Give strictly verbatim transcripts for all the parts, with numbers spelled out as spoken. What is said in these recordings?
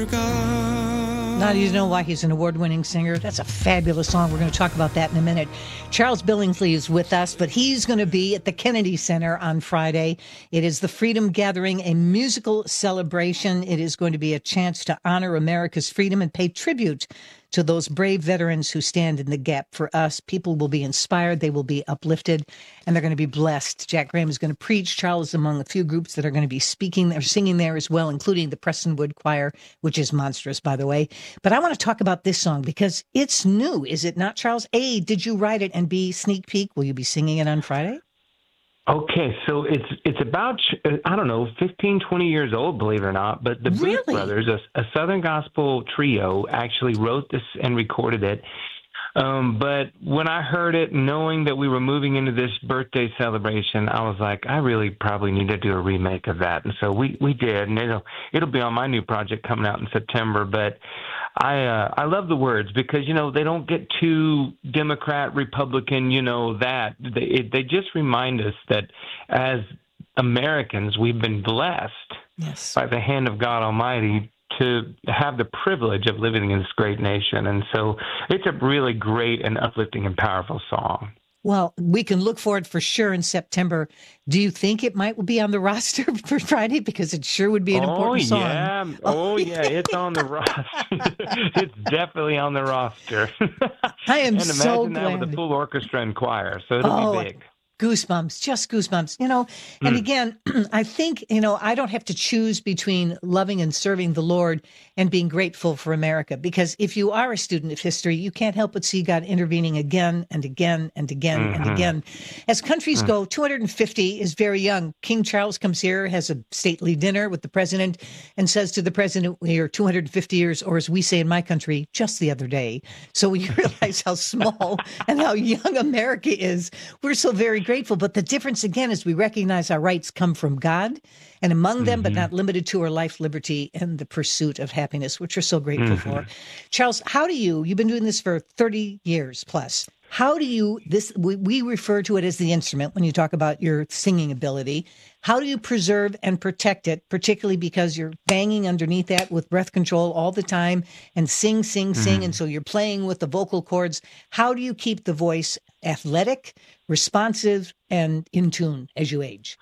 Now, do you know why he's an award-winning singer? That's a fabulous song. We're going to talk about that in a minute. Charles Billingsley is with us, but he's going to be at the Kennedy Center on Friday. It is the Freedom Gathering, a musical celebration. It is going to be a chance to honor America's freedom and pay tribute to those brave veterans who stand in the gap for us. People will be inspired, they will be uplifted, and they're going to be blessed. Jack Graham is going to preach. Charles is among a few groups that are going to be speaking or singing there as well, including the Prestonwood Choir, which is monstrous, by the way. But I want to talk about this song because it's new, is it not, Charles? A, did you write it? And B, sneak peek, will you be singing it on Friday? Okay, so it's it's about, I don't know, fifteen, twenty years old, believe it or not. But the Really? Booth Brothers, a, a Southern gospel trio, actually wrote this and recorded it. Um, but when I heard it, knowing that we were moving into this birthday celebration, I was like, I really probably need to do a remake of that. And so we, we did, and it'll it'll be on my new project coming out in September. But I uh, I love the words because, you know, they don't get too Democrat, Republican, you know, that. They, it, they just remind us that as Americans, we've been blessed Yes. by the hand of God Almighty to have the privilege of living in this great nation. And so it's a really great and uplifting and powerful song. Well, we can look for it for sure in September. Do you think it might be on the roster for Friday? Because it sure would be an oh, important song. Yeah. Oh, yeah. It's on the roster. It's definitely on the roster. I am and so imagine that glad. with a full orchestra and choir. So it'll Oh, be big. Goosebumps, just goosebumps, you know. And Mm. again, I think, you know, I don't have to choose between loving and serving the Lord and being grateful for America. Because if you are a student of history, you can't help but see God intervening again and again and again Mm-hmm. and again. As countries Mm. go, two hundred fifty is very young. King Charles comes here, has a stately dinner with the president, and says to the president, we are two hundred fifty years, or as we say in my country, just the other day. So we realize how small and how young America is. We're so very grateful. But the difference, again, is we recognize our rights come from God, and among them, but Mhm. not limited to, are life, liberty, and the pursuit of happiness, which we're so grateful Mhm. for. Charles, how do you, you've been doing this for thirty years plus. How do you, this, we, we refer to it as the instrument when you talk about your singing ability. How do you preserve and protect it, particularly because you're banging underneath that with breath control all the time and sing, sing, sing. Mhm. And so you're playing with the vocal cords. How do you keep the voice athletic, responsive, and in tune as you age?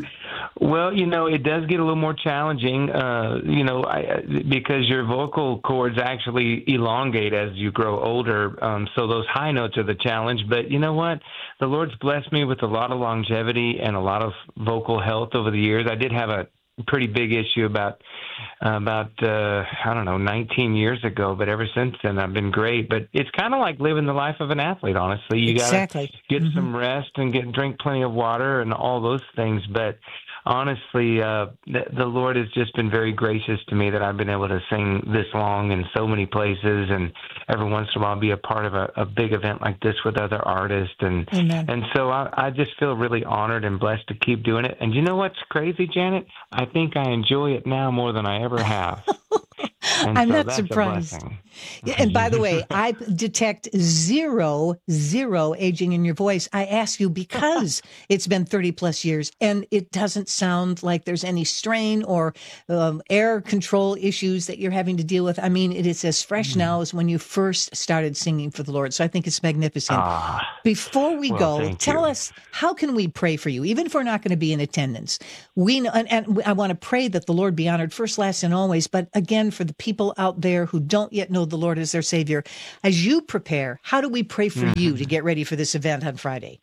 Well, you know, it does get a little more challenging, uh, you know, I, because your vocal cords actually elongate as you grow older. Um, so those high notes are the challenge. But you know what? The Lord's blessed me with a lot of longevity and a lot of vocal health over the years. I did have a pretty big issue about uh, about uh, I don't know nineteen years ago, but ever since then I've been great. But it's kind of like living the life of an athlete. Honestly, you Exactly. gotta get Mhm. some rest and get drink plenty of water and all those things. But honestly, uh, the, the Lord has just been very gracious to me that I've been able to sing this long in so many places, and every once in a while be a part of a, a big event like this with other artists. And Amen. and so I, I just feel really honored and blessed to keep doing it. And you know what's crazy, Janet? I think I enjoy it now more than I ever have. And I'm so not that's a surprised. blessing. Yeah, and by the way, I detect zero, zero aging in your voice. I ask you because it's been thirty plus years and it doesn't sound like there's any strain or um, air control issues that you're having to deal with. I mean, it is as fresh now as when you first started singing for the Lord. So I think it's magnificent. Ah, Before we well, go, thank tell you. us, how can we pray for you, even if we're not going to be in attendance? We know, and, and I want to pray that the Lord be honored first, last, and always. But again, for the people out there who don't yet know the Lord as their Savior, as you prepare, how do we pray for Mm-hmm. you to get ready for this event on Friday?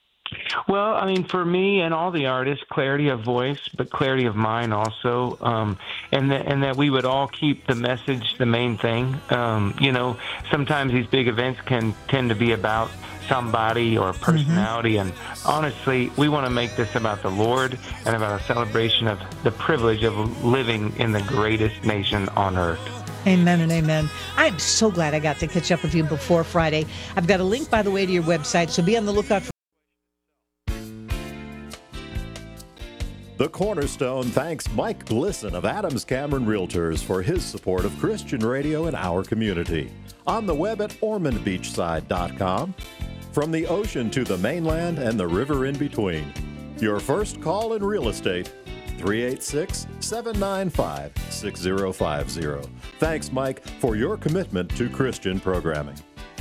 Well, I mean, for me and all the artists, clarity of voice, but clarity of mind also, um, and that and that we would all keep the message the main thing. Um, you know, sometimes these big events can tend to be about somebody or personality, and honestly, we want to make this about the Lord and about a celebration of the privilege of living in the greatest nation on earth. Amen and amen. I'm so glad I got to catch up with you before Friday. I've got a link, by the way, to your website, so be on the lookout for The Cornerstone thanks Mike Glisson of Adams Cameron Realtors for his support of Christian radio in our community. On the web at ormond beachside dot com. From the ocean to the mainland and the river in between. Your first call in real estate, three eight six, seven nine five, six zero five zero. Thanks, Mike, for your commitment to Christian programming.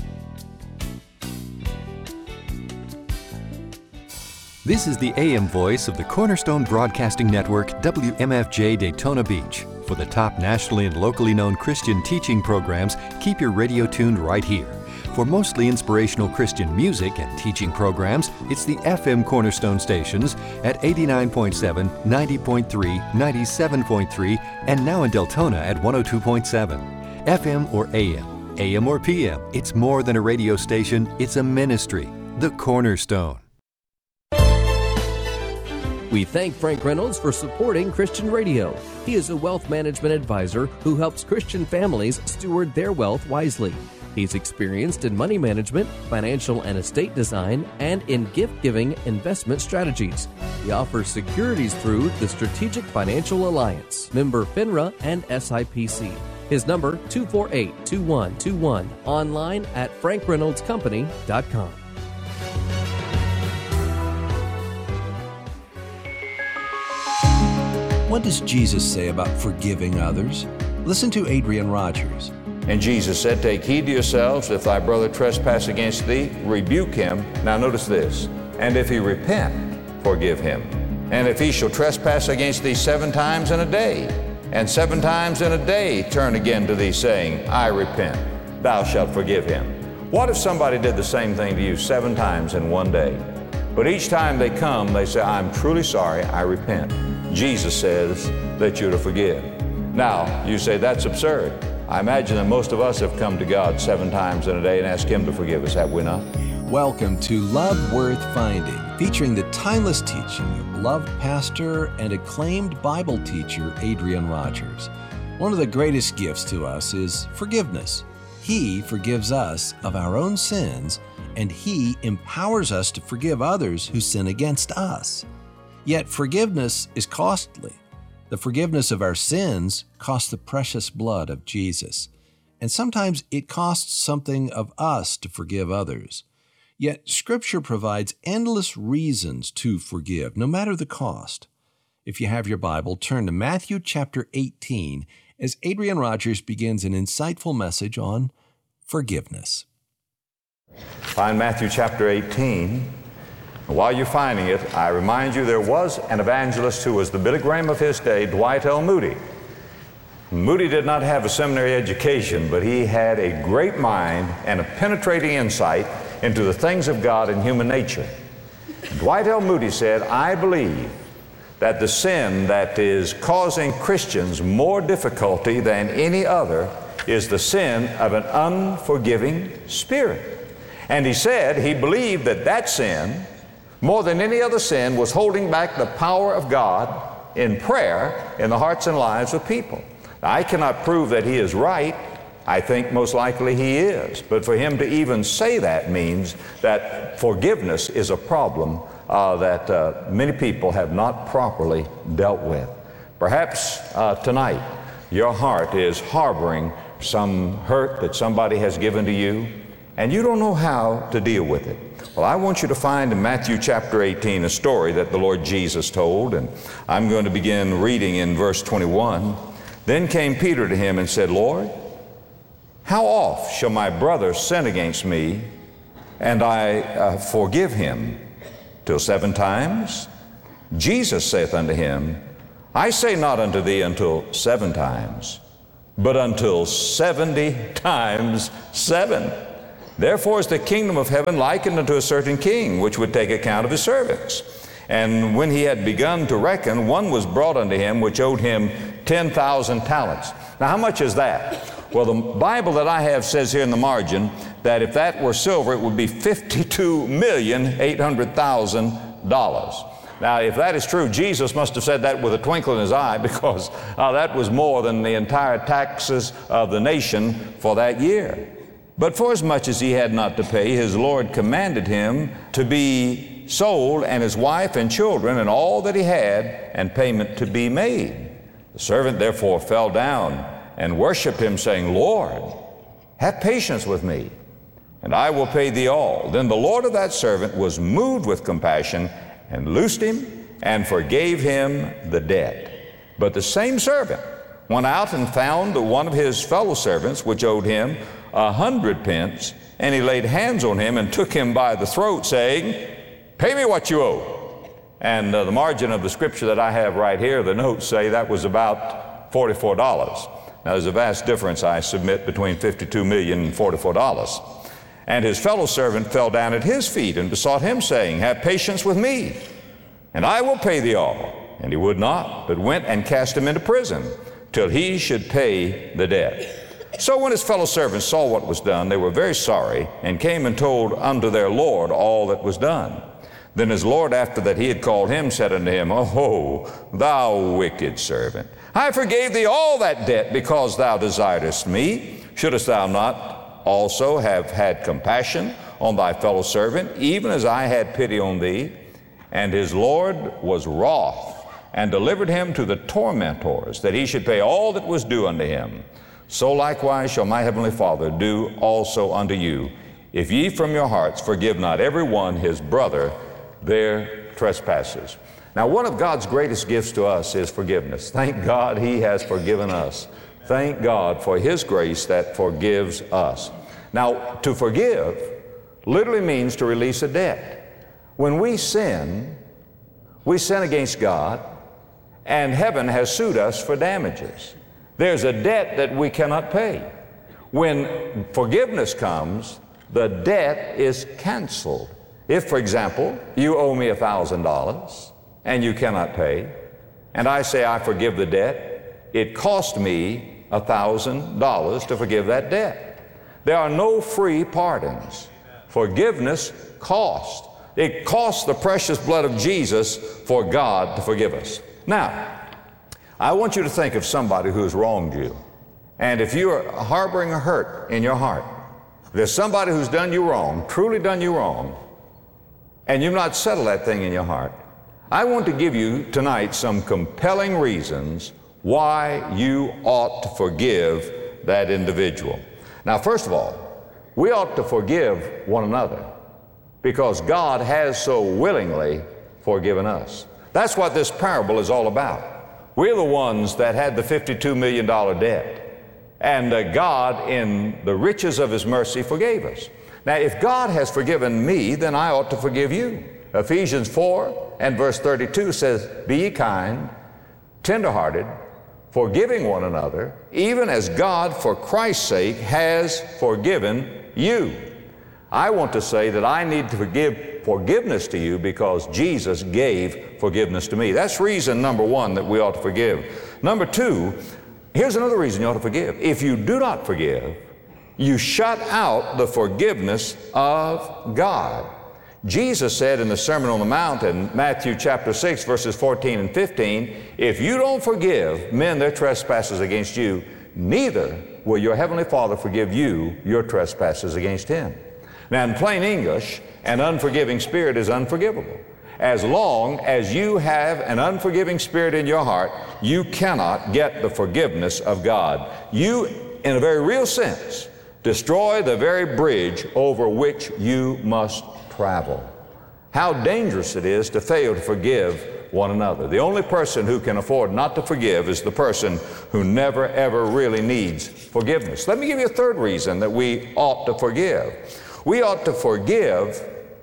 This is the A M voice of the Cornerstone Broadcasting Network, W M F J Daytona Beach. For the top nationally and locally known Christian teaching programs, keep your radio tuned right here. For mostly inspirational Christian music and teaching programs, it's the F M Cornerstone stations at eighty-nine point seven, ninety point three, ninety-seven point three, and now in Deltona at one oh two point seven. F M or A M, A M or P M, it's more than a radio station, it's a ministry. The Cornerstone. We thank Frank Reynolds for supporting Christian radio. He is a wealth management advisor who helps Christian families steward their wealth wisely. He's experienced in money management, financial and estate design, and in gift-giving investment strategies. He offers securities through the Strategic Financial Alliance, member FINRA and S I P C. His number, two four eight, two one two one, online at frank reynolds company dot com. What does Jesus say about forgiving others? Listen to Adrian Rogers. And Jesus said, "Take heed to yourselves, if thy brother trespass against thee, rebuke him." Now notice this, "And if he repent, forgive him. And if he shall trespass against thee seven times in a day, and seven times in a day turn again to thee, saying, I repent, thou shalt forgive him." What if somebody did the same thing to you seven times in one day? But each time they come, they say, "I'm truly sorry, I repent." Jesus says that you're to forgive. Now, you say, that's absurd. I imagine that most of us have come to God seven times in a day and asked Him to forgive us, have we not? Welcome to Love Worth Finding, featuring the timeless teaching of beloved pastor and acclaimed Bible teacher Adrian Rogers. One of the greatest gifts to us is forgiveness. He forgives us of our own sins, and He empowers us to forgive others who sin against us. Yet forgiveness is costly. The forgiveness of our sins costs the precious blood of Jesus. And sometimes it costs something of us to forgive others. Yet Scripture provides endless reasons to forgive, no matter the cost. If you have your Bible, turn to Matthew chapter eighteen as Adrian Rogers begins an insightful message on forgiveness. Find Matthew chapter eighteen. While you're finding it, I remind you there was an evangelist who was the Billy Graham of his day, Dwight L. Moody. Moody did not have a seminary education, but he had a great mind and a penetrating insight into the things of God and human nature. Dwight L. Moody said, "I believe that the sin that is causing Christians more difficulty than any other is the sin of an unforgiving spirit." And he said he believed that that sin, more than any other sin, was holding back the power of God in prayer in the hearts and lives of people. Now, I cannot prove that he is right. I think most likely he is. But for him to even say that means that forgiveness is a problem uh, that uh, many people have not properly dealt with. Perhaps uh, tonight your heart is harboring some hurt that somebody has given to you, and you don't know how to deal with it. Well, I want you to find in Matthew chapter eighteen a story that the Lord Jesus told, and I'm going to begin reading in verse twenty-one. "Then came Peter to him and said, Lord, how oft shall my brother sin against me, and I uh, forgive him? Till seven times? Jesus saith unto him, I say not unto thee until seven times, but until seventy times seven. Therefore is the kingdom of heaven likened unto a certain king, which would take account of his servants. And when he had begun to reckon, one was brought unto him, which owed him ten thousand talents. Now, how much is that? Well, the Bible that I have says here in the margin that if that were silver, it would be fifty-two million eight hundred thousand dollars. Now, if that is true, Jesus must have said that with a twinkle in his eye, because uh, that was more than the entire taxes of the nation for that year. But forasmuch as he had not to pay, his Lord commanded him to be sold, and his wife and children, and all that he had, and payment to be made. The servant therefore fell down and worshiped him, saying, Lord, have patience with me, and I will pay thee all. Then the Lord of that servant was moved with compassion, and loosed him, and forgave him the debt. But the same servant went out and found one of his fellow servants, which owed him a hundred pence, and he laid hands on him and took him by the throat, saying, pay me what you owe. And uh, the margin of the scripture that I have right here, the notes say that was about forty-four dollars. Now there's a vast difference, I submit, between fifty-two million dollars and forty-four dollars. And his fellow servant fell down at his feet and besought him, saying, have patience with me, and I will pay thee all. And he would not, but went and cast him into prison, till he should pay the debt. So when his fellow servants saw what was done, they were very sorry, and came and told unto their Lord all that was done. Then his Lord, after that he had called him, said unto him, O thou wicked servant, I forgave thee all that debt, because thou desiredst me. Shouldest thou not also have had compassion on thy fellow servant, even as I had pity on thee? And his Lord was wroth, and delivered him to the tormentors, that he should pay all that was due unto him. So likewise shall my heavenly Father do also unto you, if ye from your hearts forgive not every one his brother their trespasses. Now, one of God's greatest gifts to us is forgiveness. Thank God he has forgiven us. Thank God for his grace that forgives us. Now, to forgive literally means to release a debt. When we sin, we sin against God, and heaven has sued us for damages. There's a debt that we cannot pay. When forgiveness comes, the debt is canceled. If, for example, you owe me a thousand dollars and you cannot pay, and I say I forgive the debt, it cost me a thousand dollars to forgive that debt. There are no free pardons. Forgiveness costs. It costs the precious blood of Jesus for God to forgive us. Now, I want you to think of somebody who has wronged you. And if you are harboring a hurt in your heart, there's somebody who's done you wrong, truly done you wrong, and you've not settled that thing in your heart. I want to give you tonight some compelling reasons why you ought to forgive that individual. Now, first of all, we ought to forgive one another because God has so willingly forgiven us. That's what this parable is all about. We're the ones that had the fifty-two million dollars debt, and uh, God, in the riches of his mercy, forgave us. Now, if God has forgiven me, then I ought to forgive you. Ephesians four and verse thirty-two says, be ye kind, tenderhearted, forgiving one another, even as God for Christ's sake has forgiven you. I want to say that I need to forgive forgiveness to you because Jesus gave forgiveness to me. That's reason number one that we ought to forgive. Number two, here's another reason you ought to forgive. If you do not forgive, you shut out the forgiveness of God. Jesus said in the Sermon on the Mount in Matthew chapter six, verses fourteen and fifteen, if you don't forgive men their trespasses against you, neither will your heavenly Father forgive you your trespasses against him. Now, in plain English, an unforgiving spirit is unforgivable. As long as you have an unforgiving spirit in your heart, you cannot get the forgiveness of God. You, in a very real sense, destroy the very bridge over which you must travel. How dangerous it is to fail to forgive one another. The only person who can afford not to forgive is the person who never, ever really needs forgiveness. Let me give you a third reason that we ought to forgive. We ought to forgive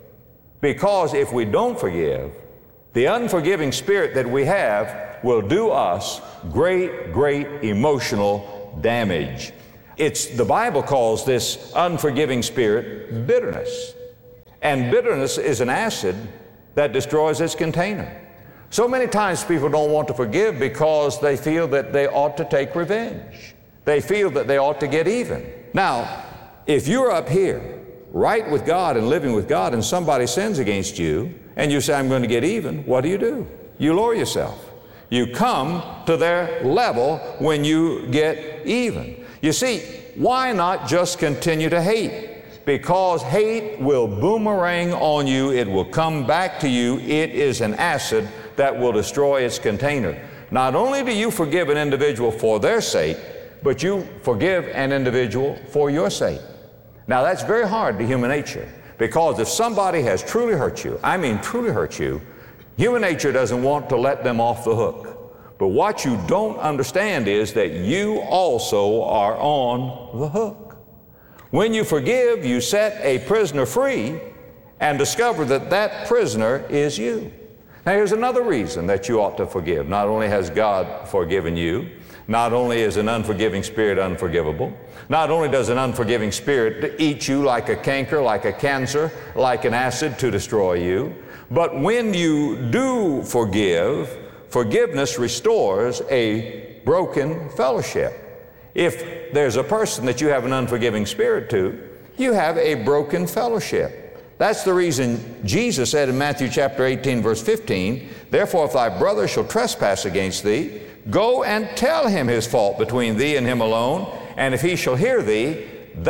because if we don't forgive, the unforgiving spirit that we have will do us great, great emotional damage. It's, the Bible calls this unforgiving spirit bitterness. And bitterness is an acid that destroys its container. So many times people don't want to forgive because they feel that they ought to take revenge. They feel that they ought to get even. Now, if you're up here, right with God and living with God, and somebody sins against you, and you say, I'm going to get even, what do you do? You lower yourself. You come to their level when you get even. You see, why not just continue to hate? Because hate will boomerang on you. It will come back to you. It is an acid that will destroy its container. Not only do you forgive an individual for their sake, but you forgive an individual for your sake. Now, that's very hard to human nature, because if somebody has truly hurt you, I mean truly hurt you, Human nature doesn't want to let them off the hook. But what you don't understand is that you also are on the hook. When you forgive, you set a prisoner free and discover that that prisoner is you. Now here's another reason that you ought to forgive. Not only has God forgiven you, not only is an unforgiving spirit unforgivable, not only does an unforgiving spirit eat you like a canker, like a cancer, like an acid to destroy you, but when you do forgive, forgiveness restores a broken fellowship. If there's a person that you have an unforgiving spirit to, you have a broken fellowship. That's the reason Jesus said in Matthew chapter eighteen, verse fifteen, "Therefore if thy brother shall trespass against thee, go and tell him his fault between thee and him alone, and if he shall hear thee,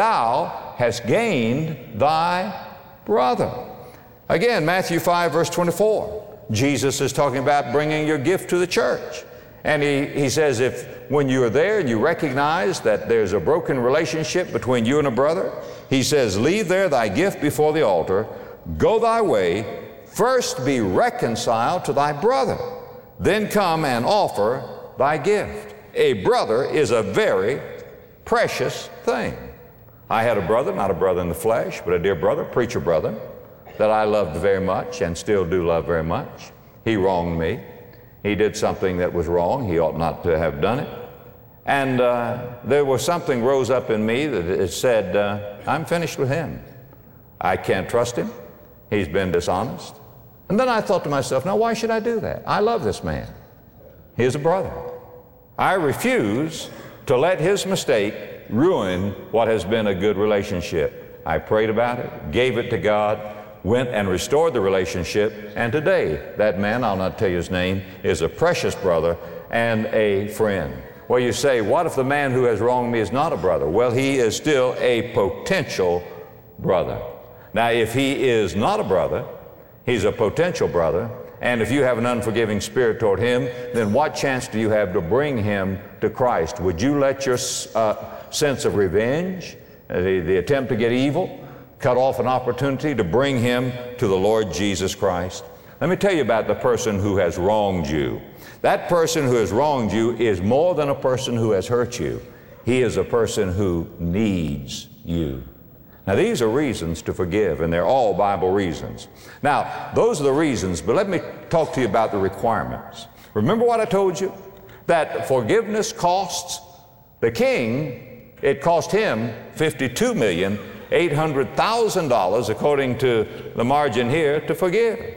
thou hast gained thy brother." Again, Matthew five, verse twenty-four, Jesus is talking about bringing your gift to the church. And he, he says, if when you are there and you recognize that there's a broken relationship between you and a brother, he says, leave there thy gift before the altar, go thy way, first be reconciled to thy brother, then come and offer thy gift. A brother is a very precious thing. I had a brother, not a brother in the flesh, but a dear brother, preacher brother, that I loved very much and still do love very much. He wronged me. He did something that was wrong. He ought not to have done it. And uh, there was something rose up in me that it said, uh, I'm finished with him. I can't trust him. He's been dishonest. And then I thought to myself, now why should I do that? I love this man. He is a brother. I refuse to let his mistake ruin what has been a good relationship. I prayed about it, gave it to God, went and restored the relationship, and today that man, I'll not tell you his name, is a precious brother and a friend. Well, you say, what if the man who has wronged me is not a brother? Well, he is still a potential brother. Now, if he is not a brother, he's a potential brother, and if you have an unforgiving spirit toward him, then what chance do you have to bring him to Christ? Would you let your uh, sense of revenge, uh, the, the attempt to get evil, cut off an opportunity to bring him to the Lord Jesus Christ? Let me tell you about the person who has wronged you. That person who has wronged you is more than a person who has hurt you. He is a person who needs you. Now, these are reasons to forgive, and they're all Bible reasons. Now, those are the reasons, but let me talk to you about the requirements. Remember what I told you? That forgiveness costs the king, it cost him fifty-two million eight hundred thousand dollars, according to the margin here, to forgive.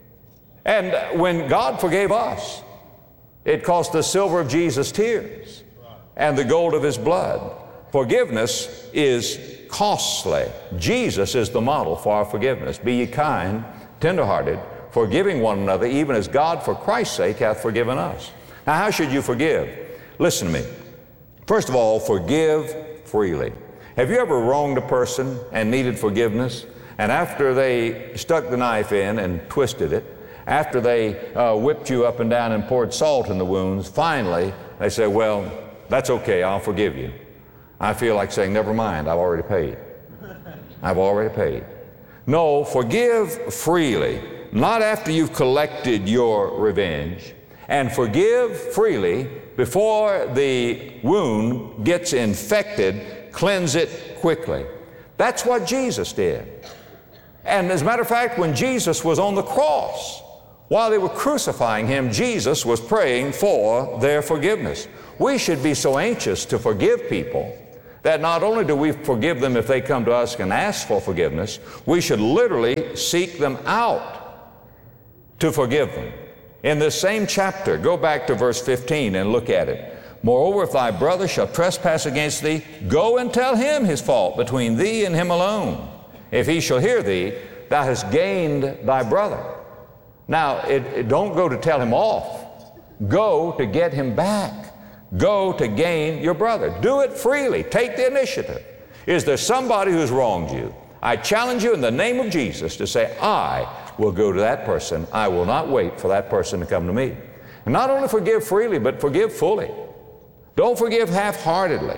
And when God forgave us, it cost the silver of Jesus' tears and the gold of his blood. Forgiveness is costly. Jesus is the model for our forgiveness. Be ye kind, tenderhearted, forgiving one another, even as God for Christ's sake hath forgiven us. Now, how should you forgive? Listen to me. First of all, forgive freely. Have you ever wronged a person and needed forgiveness, and after they stuck the knife in and twisted it, after they uh, whipped you up and down and poured salt in the wounds, finally they say, well, that's okay, I'll forgive you. I feel like saying, never mind, I've already paid. I've already paid. No, forgive freely, not after you've collected your revenge, and forgive freely before the wound gets infected. Cleanse it quickly. That's what Jesus did. And as a matter of fact, when Jesus was on the cross, while they were crucifying him, Jesus was praying for their forgiveness. We should be so anxious to forgive people that not only do we forgive them if they come to us and ask for forgiveness, we should literally seek them out to forgive them. In this same chapter, go back to verse fifteen and look at it. Moreover, if thy brother shall trespass against thee, go and tell him his fault between thee and him alone. If he shall hear thee, thou hast gained thy brother. Now, it, it, don't go to tell him off. Go to get him back. Go to gain your brother. Do it freely. Take the initiative. Is there somebody who's wronged you? I challenge you in the name of Jesus to say, I will go to that person. I will not wait for that person to come to me. And not only forgive freely, but forgive fully. Don't forgive half-heartedly.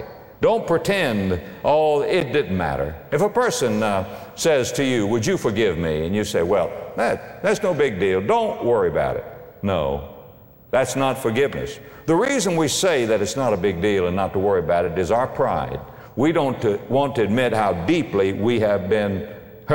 Don't pretend, oh, it didn't matter. If a person uh, says to you, would you forgive me? And you say, well, that, that's no big deal. Don't worry about it. No, that's not forgiveness. The reason we say that it's not a big deal and not to worry about it is our pride. We don't to, want to admit how deeply we have been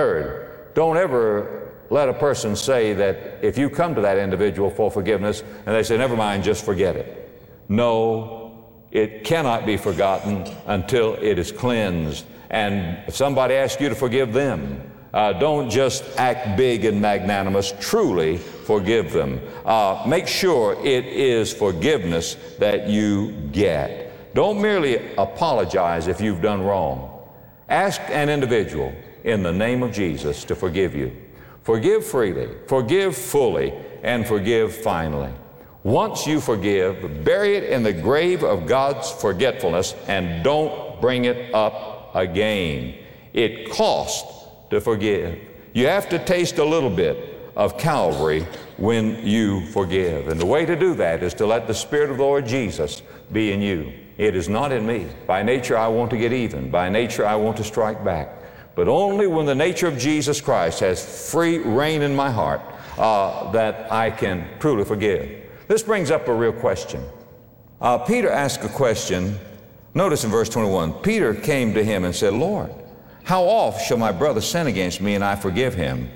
hurt. Don't ever let a person say that if you come to that individual for forgiveness and they say, never mind, just forget it. No. It cannot be forgotten until it is cleansed. And if somebody asks you to forgive them, uh, don't just act big and magnanimous. Truly forgive them. Uh, make sure it is forgiveness that you get. Don't merely apologize if you've done wrong. Ask an individual in the name of Jesus to forgive you. Forgive freely, forgive fully, and forgive finally. Once you forgive, bury it in the grave of God's forgetfulness and don't bring it up again. It costs to forgive. You have to taste a little bit of Calvary when you forgive. And the way to do that is to let the Spirit of the Lord Jesus be in you. It is not in me. By nature, I want to get even. By nature, I want to strike back. But only when the nature of Jesus Christ has free reign in my heart uh, that I can truly forgive. This brings up a real question. Uh, Peter asked a question. Notice in verse twenty-one, Peter came to him and said, Lord, how oft shall my brother sin against me and I forgive him?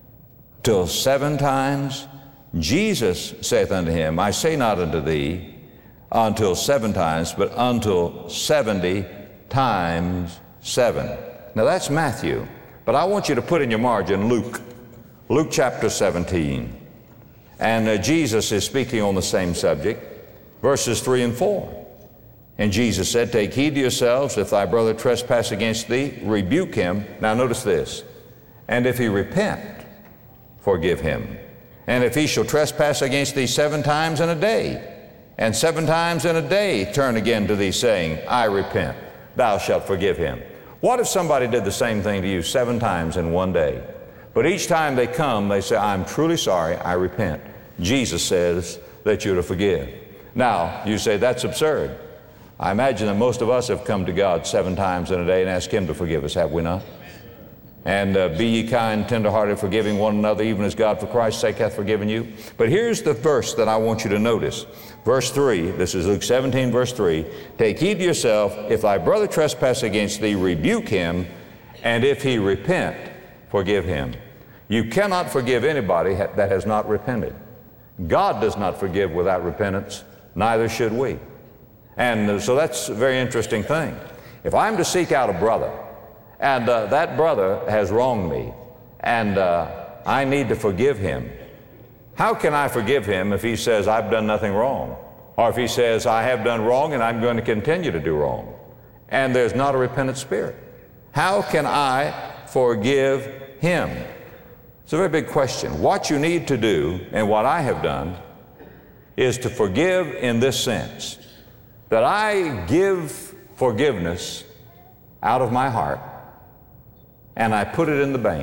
Till seven times? Jesus saith unto him, I say not unto thee until seven times, but until seventy times seven. Now that's Matthew, but I want you to put in your margin Luke, Luke chapter seventeen. And uh, Jesus is speaking on the same subject, verses three and four. And Jesus said, take heed to yourselves, if thy brother trespass against thee, rebuke him. Now notice this, and if he repent, forgive him. And if he shall trespass against thee seven times in a day, and seven times in a day turn again to thee, saying, I repent, thou shalt forgive him. What if somebody did the same thing to you seven times in one day? But each time they come, they say, I'm truly sorry, I repent. Jesus says that you're to forgive. Now, you say, that's absurd. I imagine that most of us have come to God seven times in a day and asked Him to forgive us, have we not? And uh, be ye kind, tenderhearted, forgiving one another, even as God for Christ's sake hath forgiven you. But here's the verse that I want you to notice. Verse three, this is Luke seventeen, verse three. Take heed to yourself, if thy brother trespass against thee, rebuke him, and if he repent, forgive him. You cannot forgive anybody that has not repented. God does not forgive without repentance, neither should we. And so that's a very interesting thing. If I'm to seek out a brother, and uh, that brother has wronged me, and uh, I need to forgive him, how can I forgive him if he says I've done nothing wrong? Or if he says I have done wrong and I'm going to continue to do wrong, and there's not a repentant spirit? How can I forgive him? It's a very big question. What you need to do, and what I have done, is to forgive in this sense, that I give forgiveness out of my heart, and I put it in the bank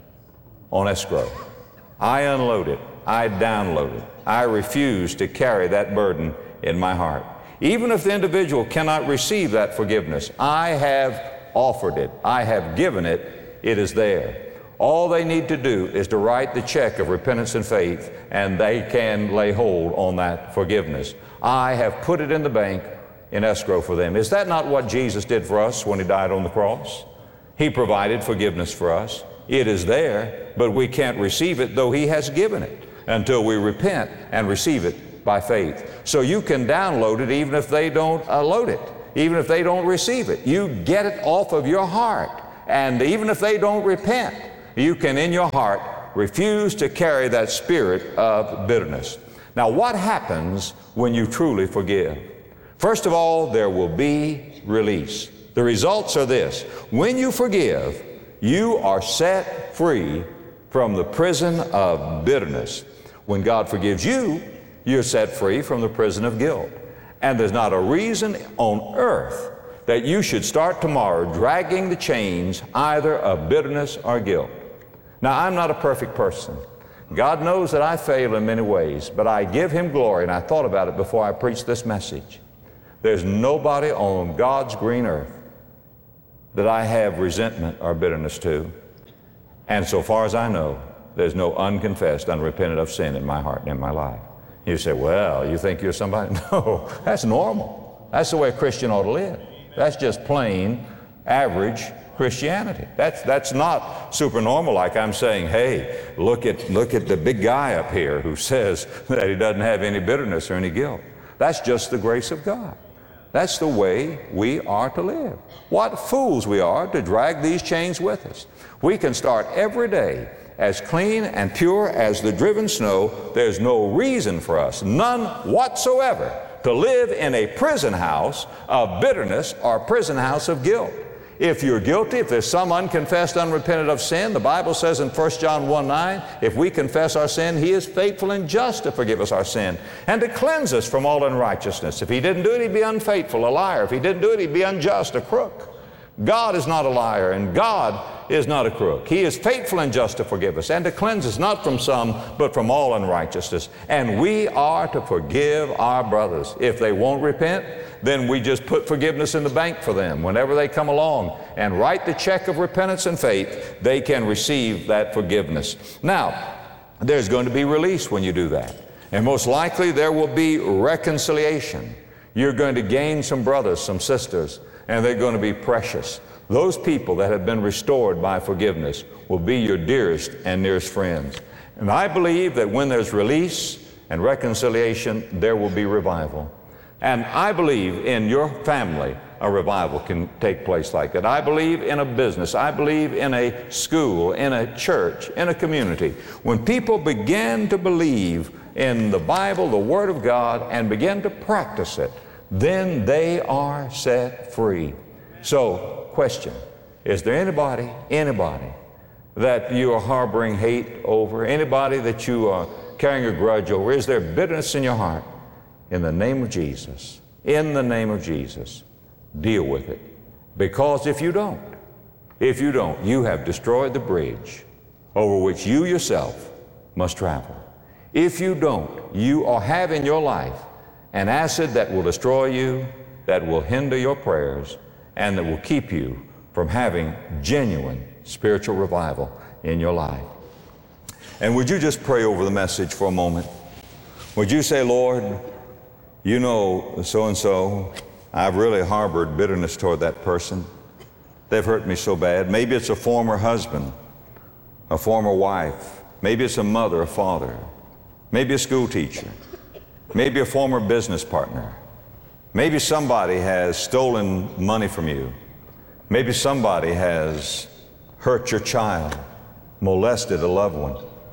on escrow. I unload it. I download it. I refuse to carry that burden in my heart. Even if the individual cannot receive that forgiveness, I have offered it. I have given it. It is there. All they need to do is to write the check of repentance and faith, and they can lay hold on that forgiveness. I have put it in the bank in escrow for them. Is that not what Jesus did for us when He died on the cross? He provided forgiveness for us. It is there, but we can't receive it, though He has given it, until we repent and receive it by faith. So you can download it even if they don't uh, load it, even if they don't receive it. You get it off of your heart. And even if they don't repent, you can in your heart refuse to carry that spirit of bitterness. Now, what happens when you truly forgive? First of all, there will be release. The results are this. When you forgive, you are set free from the prison of bitterness. When God forgives you, you're set free from the prison of guilt. And there's not a reason on earth that you should start tomorrow dragging the chains either of bitterness or guilt. Now, I'm not a perfect person. God knows that I fail in many ways, but I give Him glory, and I thought about it before I preached this message. There's nobody on God's green earth that I have resentment or bitterness to. And so far as I know, there's no unconfessed, unrepentant of sin in my heart and in my life. You say, well, you think you're somebody? No, that's normal. That's the way a Christian ought to live. That's just plain, average Christianity. That's, that's not super normal, like I'm saying, hey, look at, look at the big guy up here who says that he doesn't have any bitterness or any guilt. That's just the grace of God. That's the way we are to live. What fools we are to drag these chains with us. We can start every day as clean and pure as the driven snow. There's no reason for us, none whatsoever, to live in a prison house of bitterness or prison house of guilt. If you're guilty, if there's some unconfessed, unrepentant of sin, the Bible says in First John one nine, if we confess our sin, He is faithful and just to forgive us our sin and to cleanse us from all unrighteousness. If He didn't do it, He'd be unfaithful, a liar. If He didn't do it, He'd be unjust, a crook. God is not a liar, and God is not a crook. He is faithful and just to forgive us and to cleanse us not from some, but from all unrighteousness. And we are to forgive our brothers. If they won't repent, then we just put forgiveness in the bank for them. Whenever they come along and write the check of repentance and faith, they can receive that forgiveness. Now, there's going to be release when you do that. And most likely there will be reconciliation. You're going to gain some brothers, some sisters, and they're going to be precious. Those people that have been restored by forgiveness will be your dearest and nearest friends. And I believe that when there's release and reconciliation, there will be revival. And I believe in your family, a revival can take place like that. I believe in a business. I believe in a school, in a church, in a community. When people begin to believe in the Bible, the Word of God, and begin to practice it, then they are set free. So, question, is there anybody, anybody that you are harboring hate over? Anybody that you are carrying a grudge over? Is there bitterness in your heart? In the name of Jesus, in the name of Jesus, deal with it. Because if you don't, if you don't, you have destroyed the bridge over which you yourself must travel. If you don't, you are have in your life an acid that will destroy you, that will hinder your prayers, and that will keep you from having genuine spiritual revival in your life. And would you just pray over the message for a moment? Would you say, Lord, you know so-and-so, I've really harbored bitterness toward that person. They've hurt me so bad. Maybe it's a former husband, a former wife. Maybe it's a mother, a father. Maybe a school teacher. Maybe a former business partner. Maybe somebody has stolen money from you. Maybe somebody has hurt your child, molested a loved one.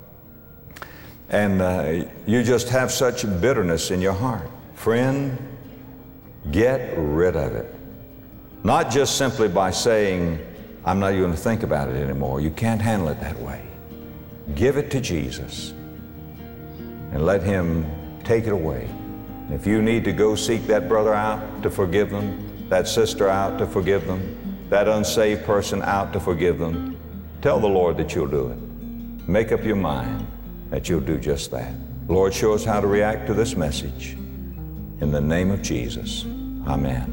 And uh, you just have such bitterness in your heart. Friend, get rid of it. Not just simply by saying, I'm not even going to think about it anymore. You can't handle it that way. Give it to Jesus and let Him take it away. And if you need to go seek that brother out to forgive them, that sister out to forgive them, that unsaved person out to forgive them, tell the Lord that you'll do it. Make up your mind that you'll do just that. Lord, show us how to react to this message. In the name of Jesus, amen.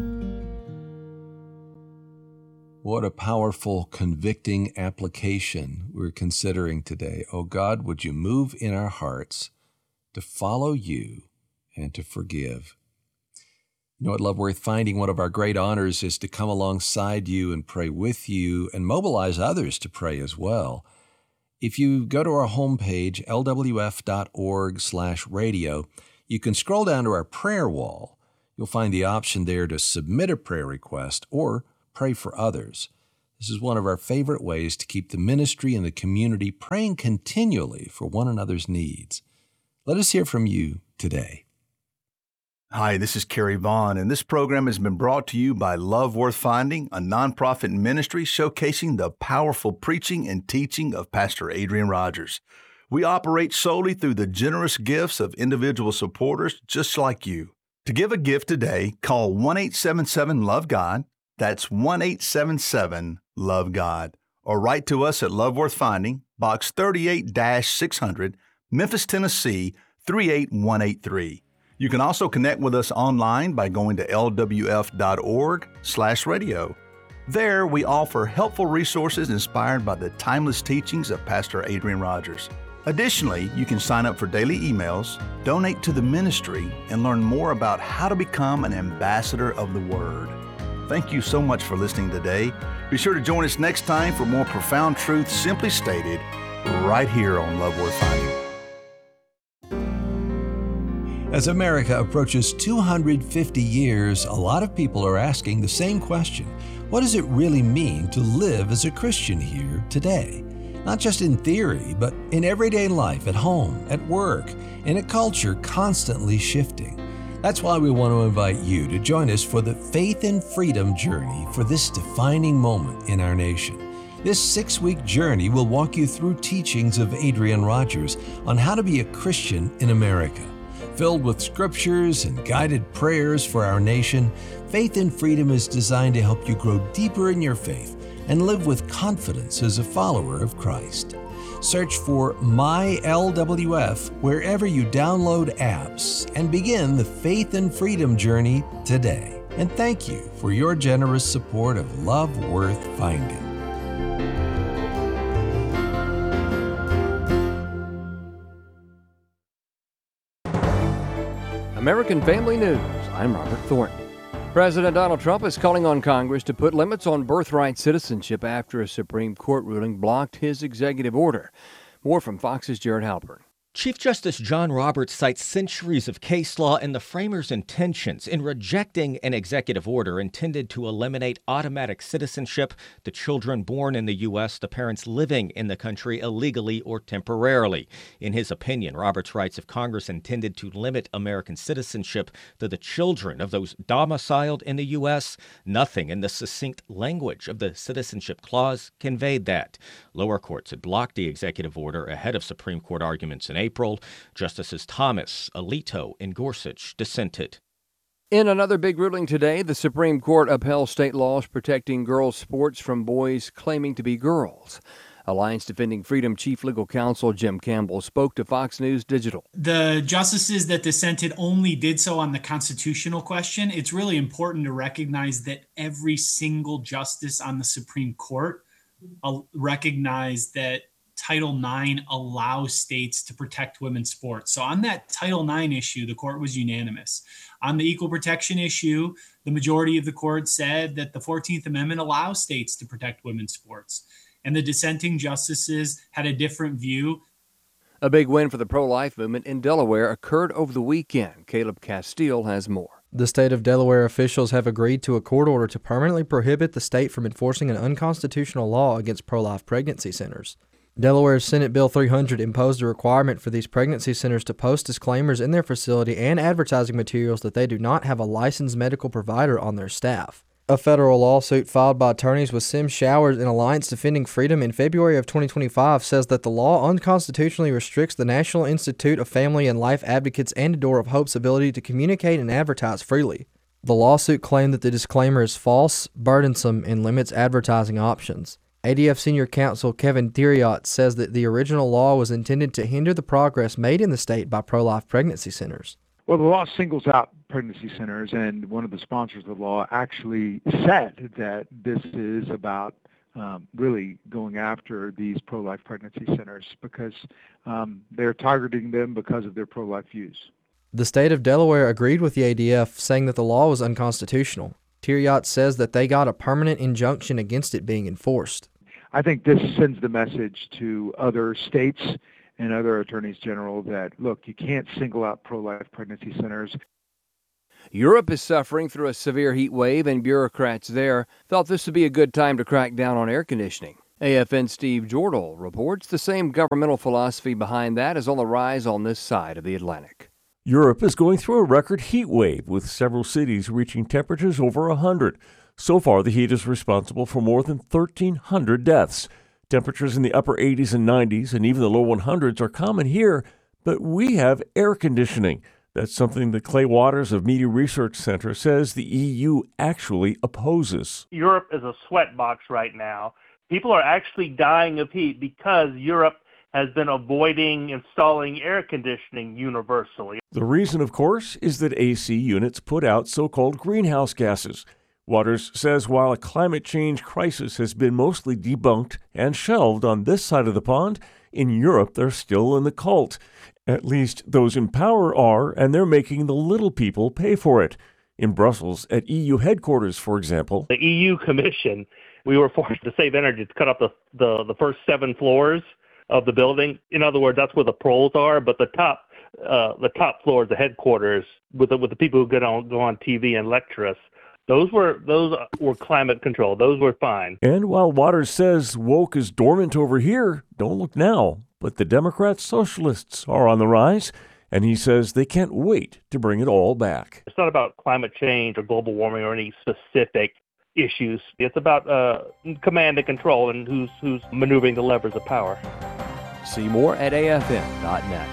What a powerful, convicting application we're considering today. Oh God, would you move in our hearts to follow you and to forgive? You know, at Love Worth Finding, one of our great honors is to come alongside you and pray with you and mobilize others to pray as well. If you go to our homepage, L W F dot org slash radio, you can scroll down to our prayer wall. You'll find the option there to submit a prayer request or pray for others. This is one of our favorite ways to keep the ministry and the community praying continually for one another's needs. Let us hear from you today. Hi, this is Kerry Vaughn, and this program has been brought to you by Love Worth Finding, a nonprofit ministry showcasing the powerful preaching and teaching of Pastor Adrian Rogers. We operate solely through the generous gifts of individual supporters just like you. To give a gift today, call one eight seven seven love God. That's one eight seven seven love God. Or write to us at Love Worth Finding, Box thirty-eight six hundred, Memphis, Tennessee, three eight one eight three. You can also connect with us online by going to l w f dot org slash radio. There, we offer helpful resources inspired by the timeless teachings of Pastor Adrian Rogers. Additionally, you can sign up for daily emails, donate to the ministry, and learn more about how to become an ambassador of the Word. Thank you so much for listening today. Be sure to join us next time for more profound truths simply stated right here on Love Worth Finding. As America approaches two hundred fifty years, a lot of people are asking the same question. What does it really mean to live as a Christian here today? Not just in theory, but in everyday life, at home, at work, in a culture constantly shifting. That's why we want to invite you to join us for the Faith and Freedom journey for this defining moment in our nation. This six-week journey will walk you through teachings of Adrian Rogers on how to be a Christian in America. Filled with scriptures and guided prayers for our nation, Faith and Freedom is designed to help you grow deeper in your faith and live with confidence as a follower of Christ. Search for My L W F wherever you download apps and begin the Faith and Freedom journey today. And thank you for your generous support of Love Worth Finding. American Family News, I'm Robert Thornton. President Donald Trump is calling on Congress to put limits on birthright citizenship after a Supreme Court ruling blocked his executive order. More from Fox's Jared Halpern. Chief Justice John Roberts cites centuries of case law and the framers' intentions in rejecting an executive order intended to eliminate automatic citizenship to children born in the U S, the parents living in the country illegally or temporarily. In his opinion, Roberts writes if Congress intended to limit American citizenship to the children of those domiciled in the U S, nothing in the succinct language of the Citizenship Clause conveyed that. Lower courts had blocked the executive order ahead of Supreme Court arguments in April. April, Justices Thomas, Alito, and Gorsuch dissented. In another big ruling today, the Supreme Court upheld state laws protecting girls' sports from boys claiming to be girls. Alliance Defending Freedom Chief Legal Counsel Jim Campbell spoke to Fox News Digital. The justices that dissented only did so on the constitutional question. It's really important to recognize that every single justice on the Supreme Court recognized that Title nine allows states to protect women's sports. So on that Title nine issue, the court was unanimous. On the equal protection issue, the majority of the court said that the fourteenth Amendment allows states to protect women's sports. And the dissenting justices had a different view. A big win for the pro-life movement in Delaware occurred over the weekend. Caleb Castile has more. The state of Delaware officials have agreed to a court order to permanently prohibit the state from enforcing an unconstitutional law against pro-life pregnancy centers. Delaware's Senate Bill three hundred imposed a requirement for these pregnancy centers to post disclaimers in their facility and advertising materials that they do not have a licensed medical provider on their staff. A federal lawsuit filed by attorneys with Sim Showers and Alliance Defending Freedom in February of twenty twenty-five says that the law unconstitutionally restricts the National Institute of Family and Life Advocates and Door of Hope's ability to communicate and advertise freely. The lawsuit claimed that the disclaimer is false, burdensome, and limits advertising options. A D F Senior Counsel Kevin Theriot says that the original law was intended to hinder the progress made in the state by pro-life pregnancy centers. Well, the law singles out pregnancy centers, and one of the sponsors of the law actually said that this is about um, really going after these pro-life pregnancy centers because um, they're targeting them because of their pro-life views. The state of Delaware agreed with the A D F, saying that the law was unconstitutional. Theriot says that they got a permanent injunction against it being enforced. I think this sends the message to other states and other attorneys general that, look, you can't single out pro-life pregnancy centers. Europe is suffering through a severe heat wave, and bureaucrats there thought this would be a good time to crack down on air conditioning. A F N's Steve Jordal reports the same governmental philosophy behind that is on the rise on this side of the Atlantic. Europe is going through a record heat wave, with several cities reaching temperatures over one hundred. So far, the heat is responsible for more than thirteen hundred deaths. Temperatures in the upper eighties and nineties and even the low hundreds are common here, but we have air conditioning. That's something that Clay Waters of Media Research Center says the E U actually opposes. Europe is a sweat box right now. People are actually dying of heat because Europe has been avoiding installing air conditioning universally. The reason, of course, is that A C units put out so-called greenhouse gases. Waters says while a climate change crisis has been mostly debunked and shelved on this side of the pond, in Europe they're still in the cult. At least those in power are, and they're making the little people pay for it. In Brussels, at E U headquarters, for example, the E U Commission, we were forced to save energy to cut up the, the, the first seven floors of the building. In other words, that's where the proles are, but the top uh, the top floors, the headquarters, with the, with the people who get on, go on T V and lecture us, those were those were climate control. Those were fine. And while Waters says woke is dormant over here, don't look now. But the Democrat socialists are on the rise, and he says they can't wait to bring it all back. It's not about climate change or global warming or any specific issues. It's about uh, command and control and who's who's maneuvering the levers of power. See more at A F M dot net.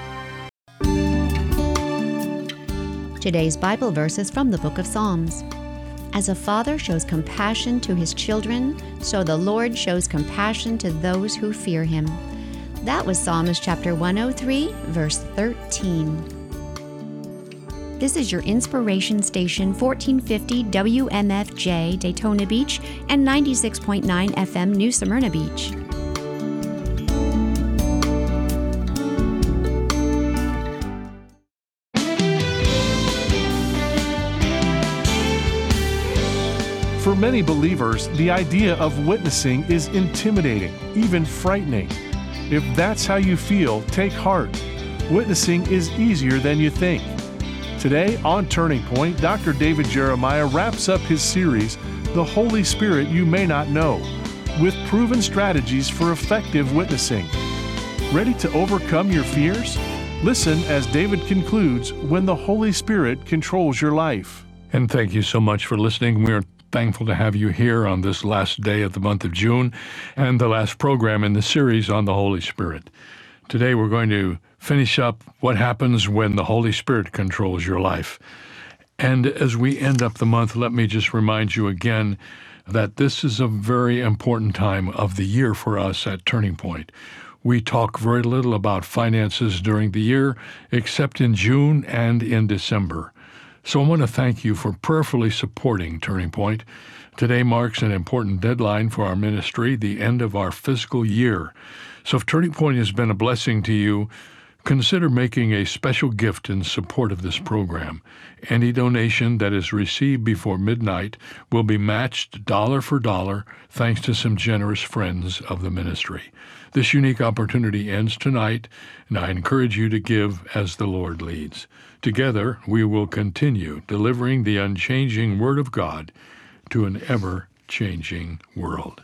Today's Bible verse is from the book of Psalms. As a father shows compassion to his children, so the Lord shows compassion to those who fear him. That was Psalms chapter one oh three, verse thirteen. This is your inspiration station, fourteen fifty W M F J Daytona Beach and ninety-six point nine F M New Smyrna Beach. For many believers, the idea of witnessing is intimidating, even frightening. If that's how you feel, take heart. Witnessing is easier than you think. Today on Turning Point, Doctor David Jeremiah wraps up his series, The Holy Spirit You May Not Know, with proven strategies for effective witnessing. Ready to overcome your fears? Listen as David concludes when the Holy Spirit controls your life. And thank you so much for listening. We're thankful to have you here on this last day of the month of June and the last program in the series on the Holy Spirit. Today we're going to finish up what happens when the Holy Spirit controls your life. And as we end up the month, let me just remind you again that this is a very important time of the year for us at Turning Point. We talk very little about finances during the year, except in June and in December. So I want to thank you for prayerfully supporting Turning Point. Today marks an important deadline for our ministry, the end of our fiscal year. So if Turning Point has been a blessing to you, consider making a special gift in support of this program. Any donation that is received before midnight will be matched dollar for dollar thanks to some generous friends of the ministry. This unique opportunity ends tonight, and I encourage you to give as the Lord leads. Together, we will continue delivering the unchanging Word of God to an ever-changing world.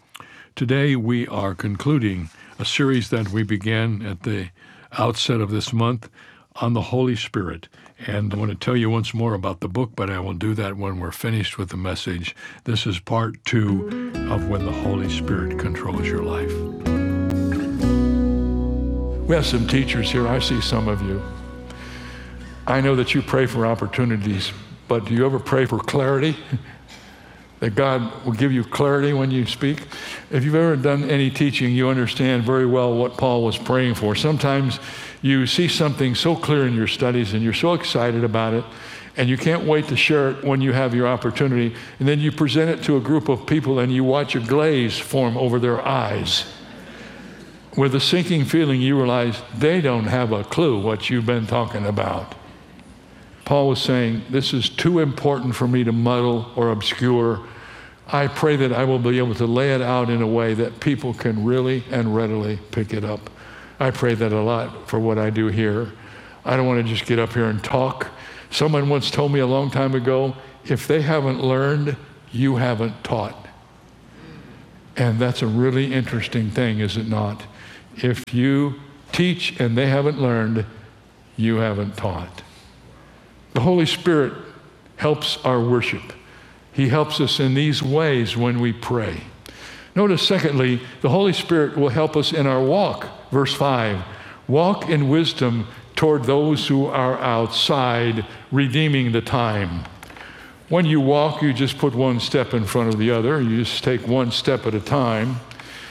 Today, we are concluding a series that we began at the outset of this month on the Holy Spirit. And I want to tell you once more about the book, but I will do that when we're finished with the message. This is part two of When the Holy Spirit Controls Your Life. We have some teachers here. I see some of you. I know that you pray for opportunities, but do you ever pray for clarity? That God will give you clarity when you speak? If you've ever done any teaching, you understand very well what Paul was praying for. Sometimes you see something so clear in your studies and you're so excited about it, and you can't wait to share it when you have your opportunity, and then you present it to a group of people and you watch a glaze form over their eyes. With a sinking feeling, you realize they don't have a clue what you've been talking about. Paul was saying, this is too important for me to muddle or obscure. I pray that I will be able to lay it out in a way that people can really and readily pick it up. I pray that a lot for what I do here. I don't want to just get up here and talk. Someone once told me a long time ago, if they haven't learned, you haven't taught. And that's a really interesting thing, is it not? If you teach and they haven't learned, you haven't taught. The Holy Spirit helps our worship. He helps us in these ways when we pray. Notice, secondly, the Holy Spirit will help us in our walk. Verse five, walk in wisdom toward those who are outside, redeeming the time. When you walk, you just put one step in front of the other. You just take one step at a time.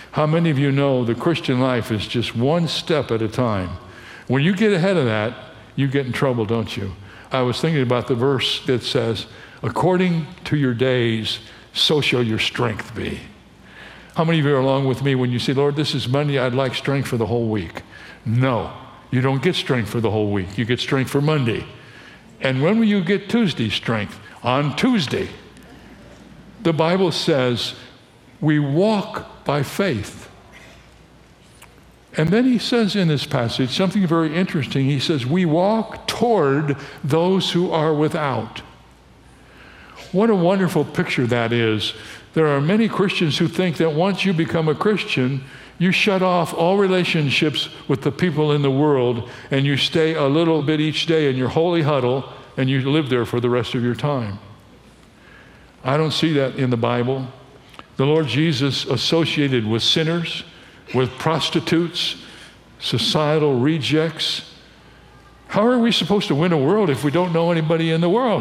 How many of you know the Christian life is just one step at a time? When you get ahead of that, you get in trouble, don't you? I was thinking about the verse that says, according to your days, so shall your strength be. How many of you are along with me when you say, Lord, this is Monday, I'd like strength for the whole week? No, you don't get strength for the whole week. You get strength for Monday. And when will you get Tuesday strength? On Tuesday. The Bible says we walk by faith. And then he says in this passage something very interesting. He says, we walk toward those who are without. What a wonderful picture that is. There are many Christians who think that once you become a Christian, you shut off all relationships with the people in the world, and you stay a little bit each day in your holy huddle, and you live there for the rest of your time. I don't see that in the Bible. The Lord Jesus associated with sinners, with prostitutes, societal rejects. How are we supposed to win a world if we don't know anybody in the world?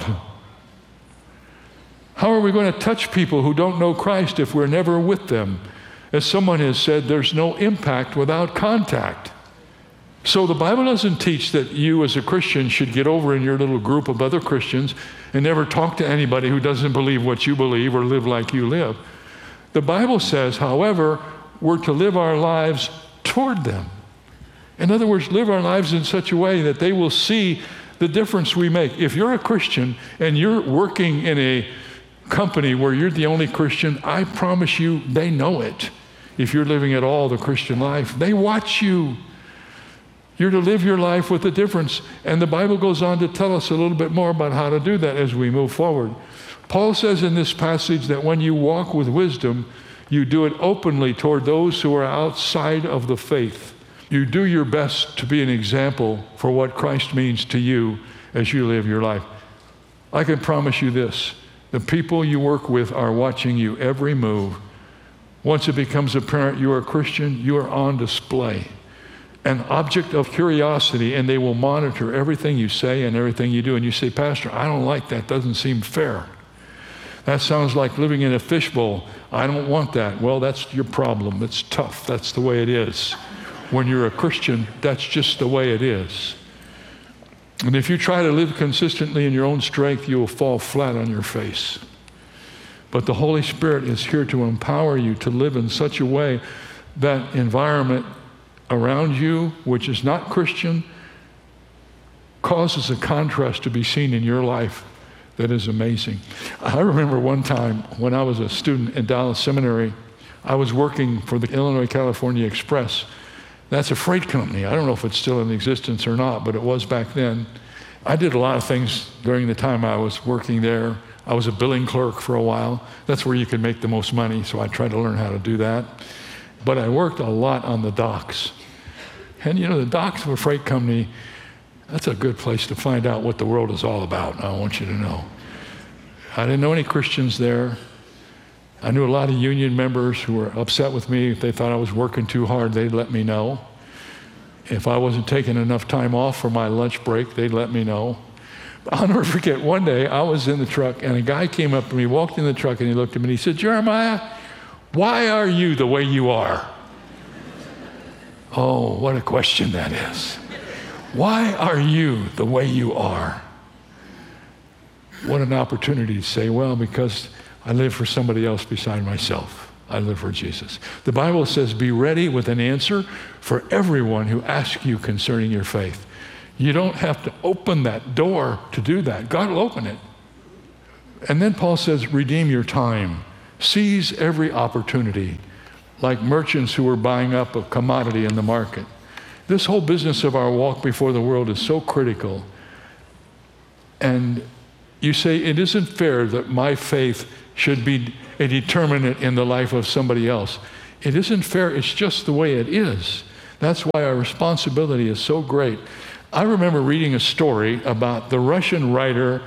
How are we going to touch people who don't know Christ if we're never with them? As someone has said, there's no impact without contact. So the Bible doesn't teach that you as a Christian should get over in your little group of other Christians and never talk to anybody who doesn't believe what you believe or live like you live. The Bible says, however, we're to live our lives toward them. In other words, live our lives in such a way that they will see the difference we make. If you're a Christian and you're working in a company where you're the only Christian, I promise you they know it. If you're living at all the Christian life, they watch you. You're to live your life with a difference. And the Bible goes on to tell us a little bit more about how to do that as we move forward. Paul says in this passage that when you walk with wisdom, you do it openly toward those who are outside of the faith. You do your best to be an example for what Christ means to you as you live your life. I can promise you this. The people you work with are watching you every move. Once it becomes apparent you are a Christian, you are on display, an object of curiosity, and they will monitor everything you say and everything you do. And you say, Pastor, I don't like that. Doesn't seem fair. That sounds like living in a fishbowl. I don't want that. Well, that's your problem. It's tough. That's the way it is. When you're a Christian, that's just the way it is. And if you try to live consistently in your own strength, you will fall flat on your face. But the Holy Spirit is here to empower you to live in such a way that environment around you, which is not Christian, causes a contrast to be seen in your life that is amazing. I remember one time when I was a student at Dallas Seminary, I was working for the Illinois-California Express. That's a freight company. I don't know if it's still in existence or not, but it was back then. I did a lot of things during the time I was working there. I was a billing clerk for a while. That's where you could make the most money, so I tried to learn how to do that. But I worked a lot on the docks. And you know, the docks of a freight company, that's a good place to find out what the world is all about, I want you to know. I didn't know any Christians there. I knew a lot of union members who were upset with me. If they thought I was working too hard, they'd let me know. If I wasn't taking enough time off for my lunch break, they'd let me know. I'll never forget, one day I was in the truck and a guy came up to me, walked in the truck, and he looked at me and he said, Jeremiah, why are you the way you are? Oh, what a question that is. Why are you the way you are? What an opportunity to say, well, because I live for somebody else beside myself. I live for Jesus. The Bible says, be ready with an answer for everyone who asks you concerning your faith. You don't have to open that door to do that. God will open it. And then Paul says, redeem your time. Seize every opportunity, like merchants who are buying up a commodity in the market. This whole business of our walk before the world is so critical. And you say, it isn't fair that my faith should be a determinant in the life of somebody else. It isn't fair. It's just the way it is. That's why our responsibility is so great. I remember reading a story about the Russian writer